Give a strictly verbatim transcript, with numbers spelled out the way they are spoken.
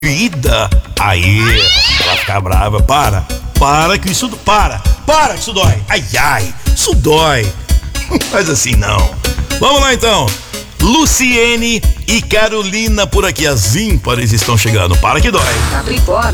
vida. Aí, ela fica brava. Para, para que isso, para, para que isso dói. Ai, ai, isso dói. Não faz assim não. Vamos lá então. Luciene e Carolina por aqui, as ímpares estão chegando. Para que dói. Capricórnio.